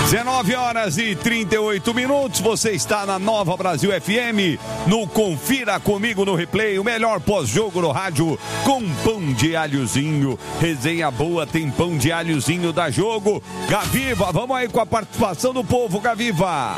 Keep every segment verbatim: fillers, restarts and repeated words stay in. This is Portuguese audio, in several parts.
dezenove horas e trinta e oito minutos, você está na Nova Brasil F M, no Confira Comigo no Replay, o melhor pós-jogo no rádio, com pão de alhozinho, resenha boa, tem pão de alhozinho da Jogo. Gaviva, vamos aí com a participação do povo, Gaviva.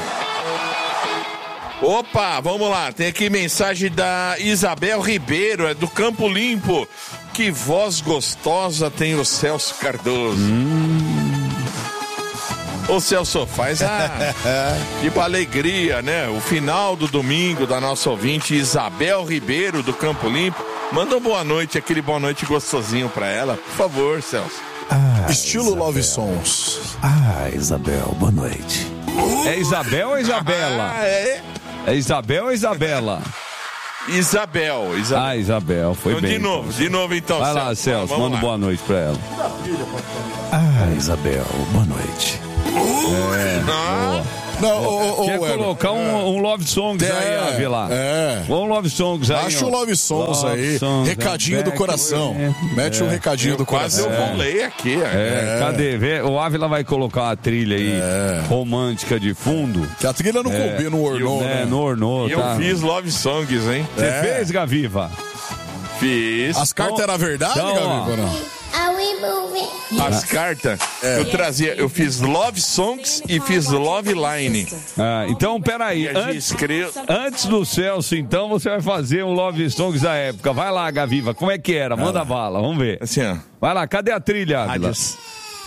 Opa, vamos lá, tem aqui mensagem da Isabel Ribeiro, é do Campo Limpo. Que voz gostosa tem o Celso Cardoso. Hum. Ô Celso, faz a tipo alegria, né? O final do domingo da nossa ouvinte Isabel Ribeiro do Campo Limpo. Manda uma boa noite, aquele boa noite gostosinho pra ela, por favor, Celso. Ah, Estilo Isabel. Love Songs. Ah, Isabel, boa noite. É Isabel ou Isabela? Ah, é? É Isabel ou Isabela? Isabel, Isabel. Ah, Isabel, foi então, bem. De novo, de novo então, Vai Celso. lá, Celso, Vamos manda lá. boa noite pra ela. Ah, Isabel, boa noite. É, Ah, Não, ô, ô, Quer ô, Weber. colocar um, um Love Songs É, aí, Avila? é. Um Love Songs aí. Acha ó. o Love Songs Love aí. Songs, Recadinho é, do back, coração. é. Mete um recadinho do quase coração. eu vou ler aqui. É, É. cadê? Vê, o Ávila vai colocar uma trilha aí É. romântica de fundo. Que a trilha não É. combina no ornou, É, né? no ornou, E tá? eu fiz Love Songs, hein? Você É. fez, Gaviva? Fiz. As cartas eram verdade, Então, ó. Gabi? Não? Are we moving? As cartas, É. eu trazia, eu fiz Love Songs e fiz Love Line. Ah, então, peraí. E a gente Antes, escreve... antes do Celso, então, você vai fazer um Love Songs da época. Vai lá, Gaviva. Como é que era? Manda bala, vamos ver. Assim, ó. Vai lá, cadê a trilha, Ávila? Rádios.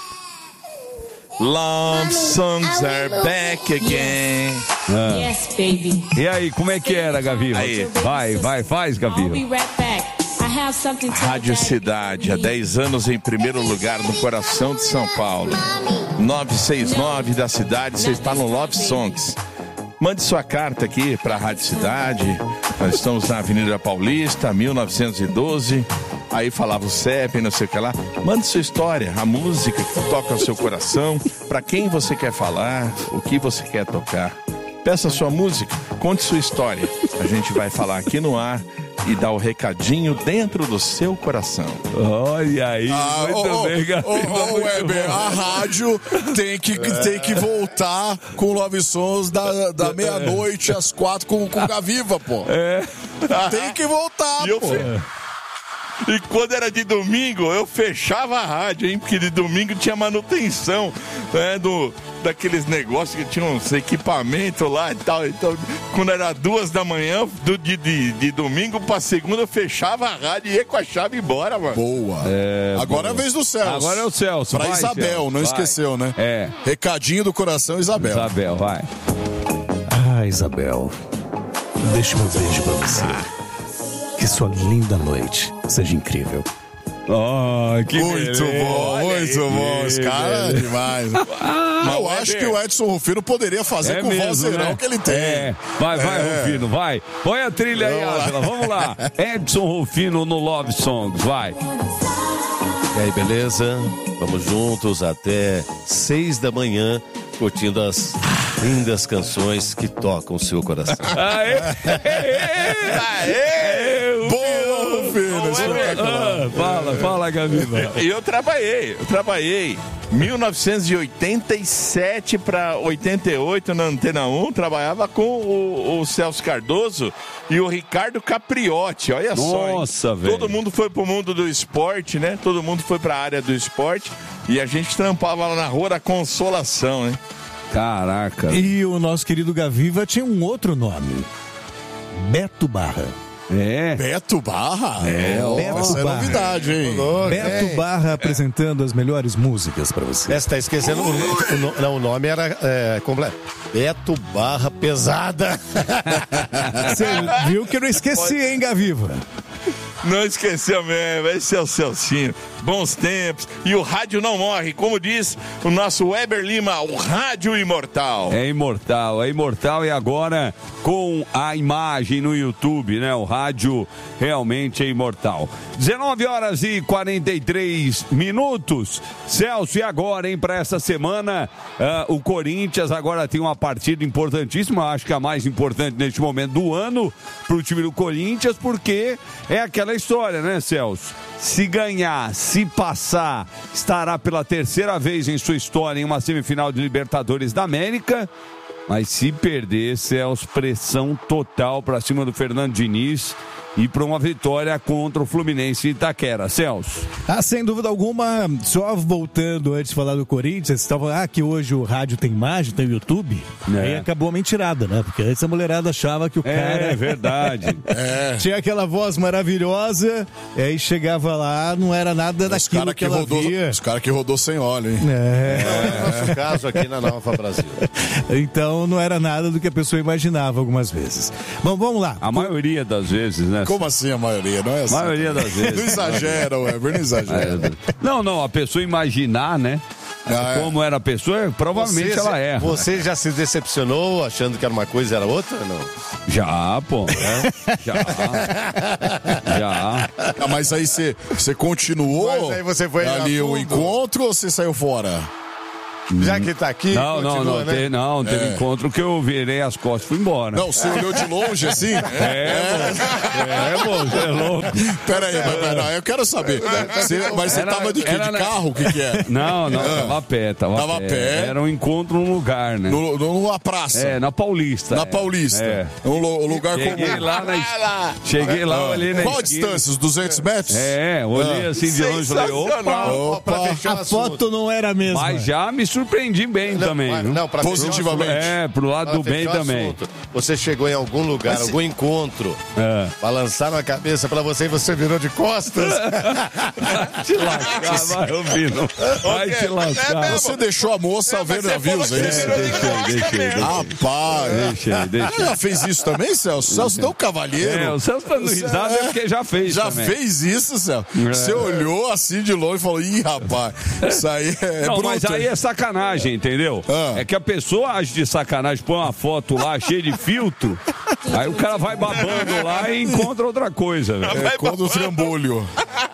Love songs are back again. Yes, baby. E aí, como é que era, Gaviva? Aí. Vai, vai, faz, I'll Gaviva. be right back. I have something to Rádio tell Cidade, há dez anos em primeiro lugar no coração de São Paulo. nove seis nove da cidade, você está no Love Songs. Mande sua carta aqui para a Rádio Cidade. Nós estamos na Avenida Paulista, mil novecentos e doze. Aí falava o C E P, não sei o que lá. Mande sua história, a música que toca o seu coração, para quem você quer falar, o que você quer tocar. Peça sua música, conte sua história. A gente vai falar aqui no ar e dar o recadinho dentro do seu coração. Olha aí, Ah, muito ô, ô, bem, Gaviva. ô, ô, muito Weber, bom. a rádio tem que, tem que voltar com o Love Songs da, da meia-noite às quatro com, com Gaviva, pô. É. Tem que voltar, E eu pô. fe- E quando era de domingo, eu fechava a rádio, hein? Porque de domingo tinha manutenção, né? Do, daqueles negócios que tinham uns equipamentos lá e tal. Então, quando era duas da manhã, do, de, de, de domingo pra segunda, eu fechava a rádio e ia com a chave embora, mano. Boa. É, Agora é a vez do Celso. Agora é o Celso. Pra vai, Isabel, Celso, não vai. esqueceu, né? É. Recadinho do coração, Isabel. Isabel, vai. Ah, Isabel, deixa meu beijo pra você. Que sua linda noite seja incrível. Oh, que Muito beleza. bom, Olha muito aí, bom. Os que caras é beleza. demais. Ah, Eu Weber. acho que o Edson Rufino poderia fazer É com o mesmo, vozeirão né? que ele tem. É. Vai, vai, É. Rufino, vai. Põe a trilha aí, Vamos lá. Ávila. Vamos lá. Edson Rufino no Love Songs, vai. E aí, beleza? Vamos juntos até seis da manhã, curtindo as lindas canções que tocam o seu coração. Aê! Aê! Boa, Rufino. espetacular. Ah, fala, fala, Gaviva. E eu trabalhei, eu trabalhei mil novecentos e oitenta e sete para oitenta e oito na Antena um, trabalhava com o, o Celso Cardoso e o Ricardo Capriotti, olha só. hein? Nossa, velho. Todo mundo foi pro mundo do esporte, né? Todo mundo foi pra área do esporte e a gente trampava lá na Rua da Consolação, né? Caraca. E o nosso querido Gaviva tinha um outro nome. Beto Barra. É. Beto Barra? É, oh, Beto essa é Barra. novidade, hein? Beto Barra apresentando as melhores músicas pra você. É, você tá esquecendo, o, o, no- não, o nome era é, completo. Beto Barra Pesada. Você viu que eu não esqueci, hein, Gaviva? Não esqueceu mesmo, esse é o Celcinho. Bons tempos. E o rádio não morre, como diz o nosso Weber Lima, o rádio imortal. É imortal, é imortal e agora com a imagem no YouTube, né? O rádio realmente é imortal. dezenove horas e quarenta e três minutos. Celso, e agora, hein, para essa semana, uh, o Corinthians agora tem uma partida importantíssima, acho que a mais importante neste momento do ano para o time do Corinthians, porque é aquela história, né, Celso? Se ganhar Se passar, estará pela terceira vez em sua história em uma semifinal de Libertadores da América. Mas se perder, Celso, pressão total para cima do Fernando Diniz e para uma vitória contra o Fluminense em Itaquera. Celso. Ah, sem dúvida alguma, só voltando antes de falar do Corinthians, estava ah, que hoje o rádio tem imagem, tem o YouTube, É. aí acabou a mentirada, né? Porque antes a mulherada achava que o É, cara... é verdade. É. Tinha aquela voz maravilhosa, e aí chegava lá, não era nada Os daquilo caras que, que, ela rodou, via. os cara que rodou sem óleo, hein? É. No nosso caso aqui na Nova Brasil. Então não era nada do que a pessoa imaginava algumas vezes. Bom, vamos lá. A maioria das vezes, né? Como assim a maioria? Não é assim. A maioria das vezes. Não exagera, Weber, não exagera. Não, não, a pessoa imaginar, né? Ah, é. Como era a pessoa, provavelmente Você, ela erra. você já se decepcionou achando que era uma coisa e era outra? Não. Já, pô. Já. Já. Ah, mas aí você você continuou Mas aí você foi ali a o fundo. encontro ou você saiu fora? Já que tá aqui, Não, não, continua, não, né? te, não, teve É. encontro que eu virei as costas e fui embora. Não, você olhou de longe assim? É, é, pô, você é louco. Pera aí, mas, pera, eu quero saber. Você- mas você Era- tava de quê? era De na- carro? O que que é? Não, não, Ah. tava a pé, tava, Tava a a pé. pé. Era um encontro num lugar, né? No, no- numa praça. É, na Paulista. Na é. Paulista. É. Um lu- lugar Cheguei comum. lá, na, es- cheguei lá, Ah. olhei na Qual a esquina. distância? Os duzentos metros? É, olhei Ah. assim de longe e falei, opa, Opa. Pra fechar o A assunto. foto não era a mesma. mas já me surpreendi bem também. Mas- viu? Não, pra fechar o Positivamente. É, pro lado Pra do bem fechar o também. assunto. Você chegou em algum lugar, Mas se- algum encontro, É. balançaram a cabeça pra você e você virou de costas. Te lascar, vai, ouvindo. Vai te lascar. Você deixou a moça ver navios, é isso? Deixei, deixei, deixei. Rapaz. Deixei, deixei. Já fez isso também, Celso? Celso deu um cavalheiro. É, o Celso tá dando risada é porque já fez Já também. fez isso, Celso? Você olhou assim de longe e falou, ih, rapaz, isso aí é Não, bruto. mas aí é sacanagem, entendeu? Ah. É que a pessoa age de sacanagem, põe uma foto lá cheia de filtro, aí o cara vai babando lá e encontra outra coisa, velho. É quando o trambolho.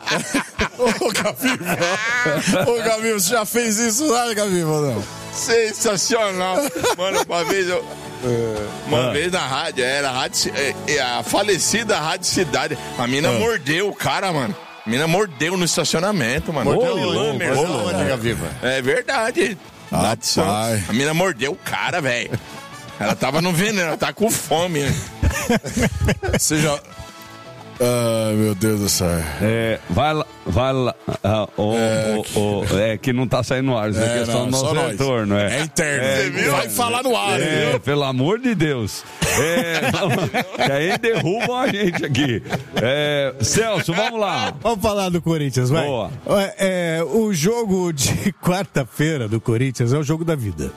Ô, Gaviva. Ô, Gaviva, você já fez isso lá, Gaviva, não? Sensacional. Mano, uma vez eu. Uma Ah. vez na rádio, era a, rádio, Ci- é, é a falecida Rádio Cidade. A mina Ah. mordeu o cara, mano. A mina mordeu no estacionamento, mano. Mordeu Ô, onde? Lamer, Mordeu mano. onde, Gaviva? É verdade. Lá de Santos. Rapaz. A mina mordeu o cara, velho. Ela tava no veneno, ela tá com fome. Né? Você já... Ai, meu Deus do céu. É, vai lá, vai lá. Ah, ô, É, ô, ô, é que não tá saindo no ar, isso aqui é, só o nosso nós. retorno. É, É interno. É, Você viu? Vai falar no ar, É, viu? pelo amor de Deus. É, vamos- que aí derrubam a gente aqui. É, Celso, vamos lá. Vamos falar do Corinthians, vai. Boa. É, é, o jogo de quarta-feira do Corinthians é o jogo da vida.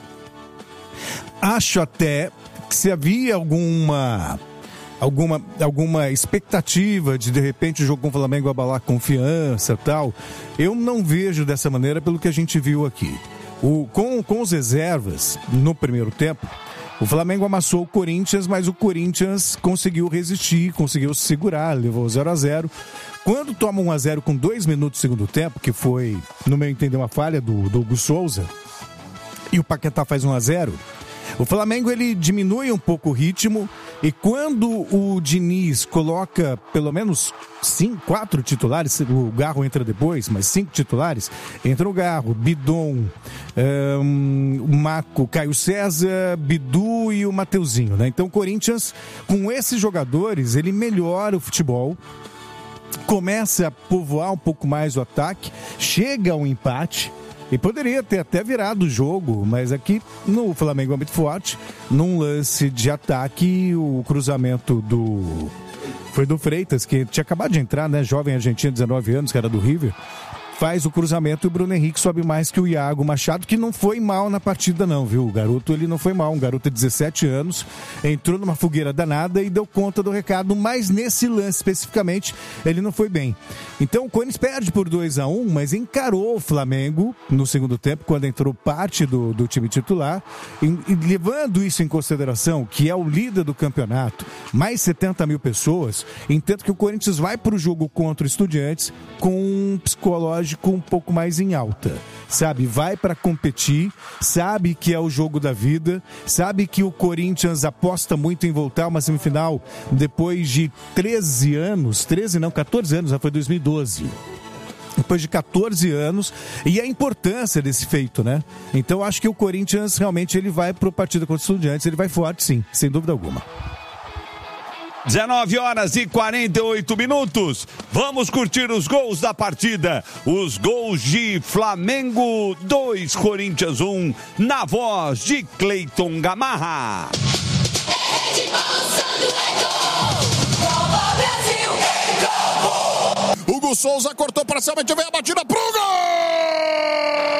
Acho até que se havia alguma alguma, alguma expectativa de de repente o jogo com o Flamengo abalar confiança e tal, eu não vejo dessa maneira pelo que a gente viu aqui. O, com, com os reservas no primeiro tempo, o Flamengo amassou o Corinthians, mas o Corinthians conseguiu resistir, conseguiu se segurar, levou zero a zero. Quando toma um a zero com dois minutos do segundo tempo, que foi, no meu entender, uma falha do, do Hugo Souza, e o Paquetá faz um a zero, o Flamengo ele diminui um pouco o ritmo, e quando o Diniz coloca pelo menos cinco, quatro titulares, o Garro entra depois, mas cinco titulares, entra o Garro, Bidon, hum, o Maco, Caio César, Bidu e o Mateuzinho, né? Então o Corinthians, com esses jogadores, ele melhora o futebol, começa a povoar um pouco mais o ataque, chega ao empate, e poderia ter até virado o jogo, mas aqui no Flamengo é muito forte. Num lance de ataque, o cruzamento do... Foi do Freitas, que tinha acabado de entrar, né? Jovem argentino, dezenove anos, que era do River. Faz o cruzamento e o Bruno Henrique sobe mais que o Iago Machado, que não foi mal na partida não, viu? O garoto, ele não foi mal. Um garoto de dezessete anos, entrou numa fogueira danada e deu conta do recado, mas nesse lance especificamente, ele não foi bem. Então o Corinthians perde por dois a um, mas encarou o Flamengo no segundo tempo, quando entrou parte do, do time titular, e, e levando isso em consideração, que é o líder do campeonato, mais setenta mil pessoas, entendo que o Corinthians vai para o jogo contra o Estudiantes com um psicológico um pouco mais em alta, sabe? Vai para competir, sabe que é o jogo da vida, sabe que o Corinthians aposta muito em voltar a uma semifinal depois de treze anos, treze não, quatorze anos, já foi dois mil e doze. depois de quatorze anos, e a importância desse feito, né? Então acho que o Corinthians realmente ele vai pro partida contra o Estudiantes, ele vai forte sim, sem dúvida alguma. dezenove horas e quarenta e oito minutos. Vamos curtir os gols da partida. Os gols de Flamengo dois, Corinthians um, na voz de Cleiton Gamarra. Hugo Souza cortou para cima, vem a batida pro gol!